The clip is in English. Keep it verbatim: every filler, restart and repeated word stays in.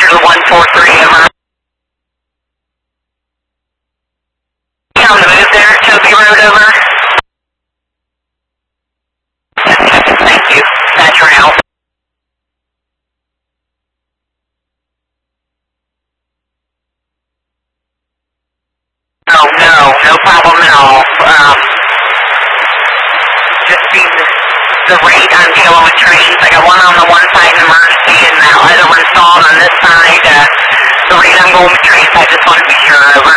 passenger to one four three, over. On the move there, Toby Road, over. Thank you. That's your help. Oh, no, no problem at all. Um, just the, the rate I'm dealing with trains. I got one on the one side in emergency and that other one stalled on this side. Uh, the rate I'm going with trains, I just want to be sure, over.